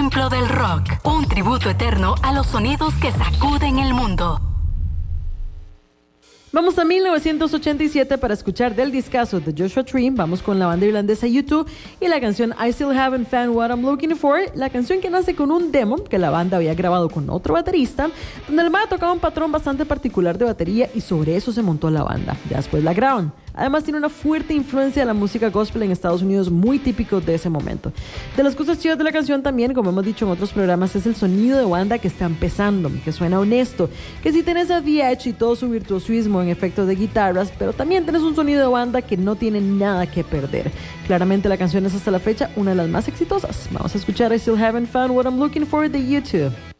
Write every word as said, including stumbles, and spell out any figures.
templo del rock, un tributo eterno a los sonidos que sacuden el mundo. Vamos a mil novecientos ochenta y siete para escuchar del discazo de Joshua Tree. Vamos con la banda irlandesa U dos y la canción I Still Haven't Found What I'm Looking For, la canción que nace con un demo que la banda había grabado con otro baterista, donde el man tocaba un patrón bastante particular de batería y sobre eso se montó la banda. Ya después la graban. Además tiene una fuerte influencia de la música gospel en Estados Unidos, muy típico de ese momento. De las cosas chidas de la canción también, como hemos dicho en otros programas, es el sonido de banda que está empezando, que suena honesto, que si tenés a The Edge y todo su virtuosismo en efectos de guitarras, pero también tenés un sonido de banda que no tiene nada que perder. Claramente la canción es hasta la fecha una de las más exitosas. Vamos a escuchar I Still Haven't Found What I'm Looking For de U dos.